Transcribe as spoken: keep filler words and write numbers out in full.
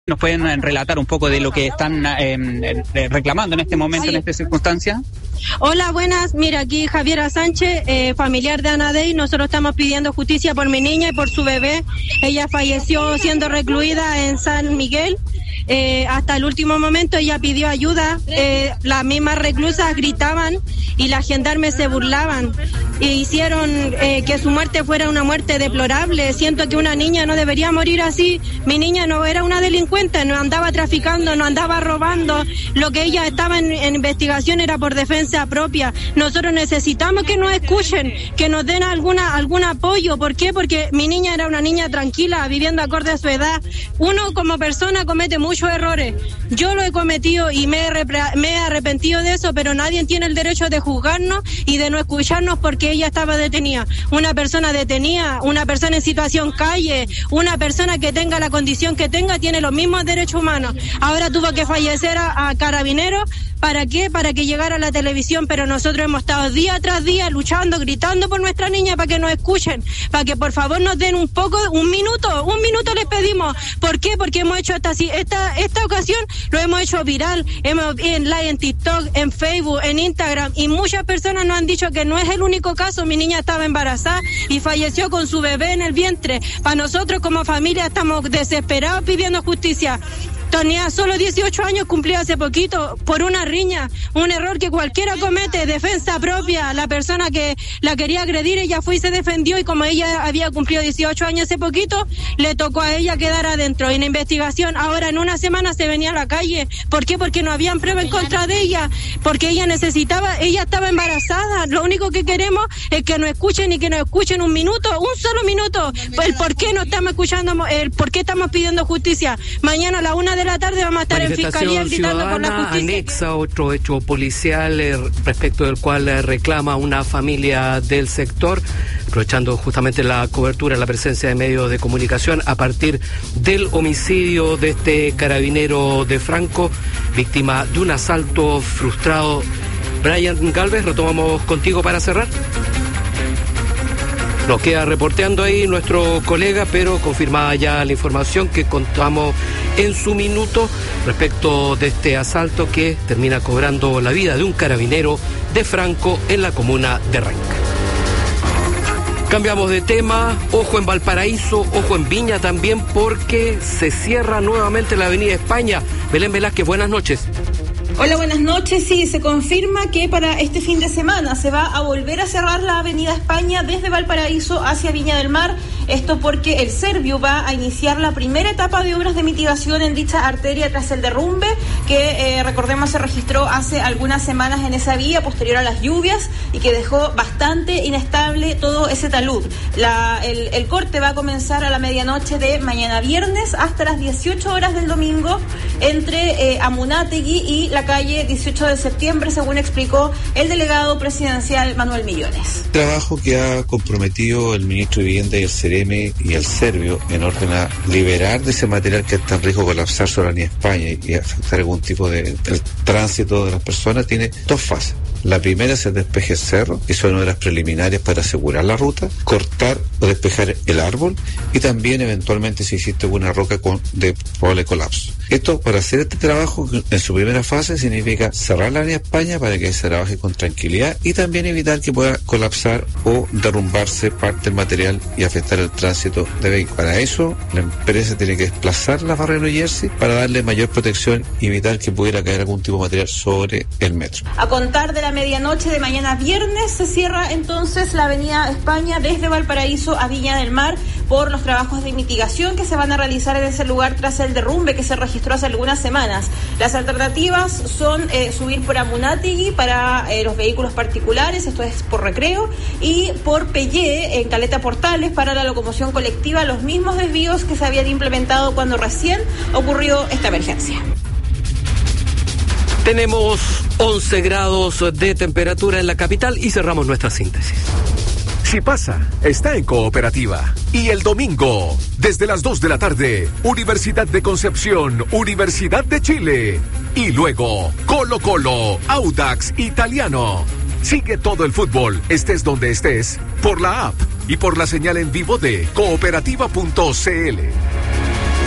¿Nos pueden relatar un poco de lo que están eh, reclamando en este momento, sí, en esta circunstancia? Hola, buenas. Mira, aquí Javiera Sánchez, eh, familiar de Ana Dey. Nosotros estamos pidiendo justicia por mi niña y por su bebé. Ella falleció siendo recluida en San Miguel. Eh, hasta el último momento ella pidió ayuda. Eh, las mismas reclusas gritaban y las gendarmes se burlaban e hicieron eh, que su muerte fuera una muerte deplorable. Siento que una niña no debería morir así. Mi niña no era una delincuente, no andaba traficando, no andaba robando. Lo que ella estaba en, en investigación era por defensa propia. Nosotros necesitamos que nos escuchen, que nos den alguna algún apoyo. ¿Por qué? Porque mi niña era una niña tranquila, viviendo acorde a su edad. Uno como persona comete muchos errores. Yo lo he cometido y me he, repre- me he arrepentido de eso, pero nadie tiene el derecho de juzgarnos y de no escucharnos porque ella estaba detenida. Una persona detenida, una persona en situación calle, una persona que tenga la condición que tenga, tiene los mismos derechos humanos. Ahora tuvo que fallecer a, a Carabineros. ¿Para qué? Para que llegara a la televisión, pero nosotros hemos estado día tras día luchando, gritando por nuestra niña para que nos escuchen, para que por favor nos den un poco, un minuto, un minuto les pedimos. ¿Por qué? Porque hemos hecho esta esta esta ocasión, lo hemos hecho viral, hemos en live en TikTok, en Facebook, en Instagram, y muchas personas nos han dicho que no es el único caso. Mi niña estaba embarazada y falleció con su bebé en el vientre. Para nosotros como familia estamos desesperados pidiendo justicia. Tenía solo dieciocho años, cumplió hace poquito, por una riña, un error que cualquiera comete, defensa propia. La persona que la quería agredir, ella fue y se defendió, y como ella había cumplido dieciocho años hace poquito, le tocó a ella quedar adentro. En investigación, ahora en una semana se venía a la calle. ¿Por qué? Porque no habían prueba en contra de ella, porque ella necesitaba, ella estaba embarazada. Lo único que queremos es que nos escuchen y que nos escuchen un minuto, un solo minuto. El por qué no estamos escuchando, el por qué estamos pidiendo justicia. Mañana a la una de la tarde vamos a estar en fiscalía gritando por la justicia. Anexa otro hecho policial eh, respecto del cual eh, reclama una familia del sector, aprovechando justamente la cobertura, la presencia de medios de comunicación a partir del homicidio de este carabinero de Franco, víctima de un asalto frustrado. Brian Galvez, retomamos contigo para cerrar. Nos queda reporteando ahí nuestro colega, pero confirmada ya la información que contamos en su minuto respecto de este asalto que termina cobrando la vida de un carabinero de Franco en la comuna de Renca. Cambiamos de tema, ojo en Valparaíso, ojo en Viña también, porque se cierra nuevamente la avenida España. Belén Velázquez, buenas noches. Hola, buenas noches. Sí, se confirma que para este fin de semana se va a volver a cerrar la avenida España desde Valparaíso hacia Viña del Mar. Esto porque el Servio va a iniciar la primera etapa de obras de mitigación en dicha arteria tras el derrumbe que, eh, recordemos, se registró hace algunas semanas en esa vía posterior a las lluvias y que dejó bastante inestable todo ese talud. La, el, el corte va a comenzar a la medianoche de mañana viernes hasta las dieciocho horas del domingo entre eh, Amunátegui y la calle dieciocho de septiembre, según explicó el delegado presidencial Manuel Millones. Trabajo que ha comprometido el ministro de Vivienda y el Ceremi y el Servio en orden a liberar de ese material que está en riesgo de colapsar sobre la avenida España y afectar algún tipo de el tránsito de las personas. Tiene dos fases. La primera es el despeje cerro, que son obras preliminares para asegurar la ruta, cortar o despejar el árbol y también eventualmente si existe alguna roca con, de probable colapso. Esto, para hacer este trabajo en su primera fase, significa cerrar la avenida España para que se trabaje con tranquilidad y también evitar que pueda colapsar o derrumbarse parte del material y afectar el tránsito de vehículos. Para eso, la empresa tiene que desplazar la barrera de New Jersey para darle mayor protección y evitar que pudiera caer algún tipo de material sobre el metro. A contar de la medianoche de mañana viernes se cierra entonces la avenida España desde Valparaíso a Viña del Mar por los trabajos de mitigación que se van a realizar en ese lugar tras el derrumbe que se registró hace algunas semanas. Las alternativas son eh, subir por Amunátegui para eh, los vehículos particulares, esto es por Recreo, y por Pellé en Caleta Portales para la locomoción colectiva, los mismos desvíos que se habían implementado cuando recién ocurrió esta emergencia. Tenemos once grados de temperatura en la capital y cerramos nuestra síntesis. Si pasa, está en Cooperativa. Y el domingo, desde las dos de la tarde, Universidad de Concepción, Universidad de Chile. Y luego, Colo Colo, Audax Italiano. Sigue todo el fútbol, estés donde estés, por la app y por la señal en vivo de cooperativa punto c l.